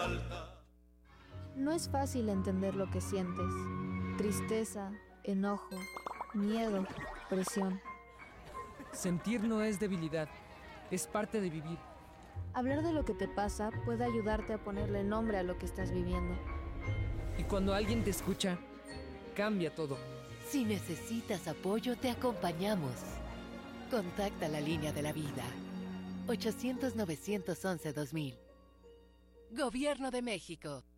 No es fácil entender lo que sientes. Tristeza, enojo, miedo, presión. Sentir no es debilidad, es parte de vivir. Hablar de lo que te pasa puede ayudarte a ponerle nombre a lo que estás viviendo. Y cuando alguien te escucha, cambia todo. Si necesitas apoyo, te acompañamos. Contacta la línea de la vida. 800-911-2000. Gobierno de México.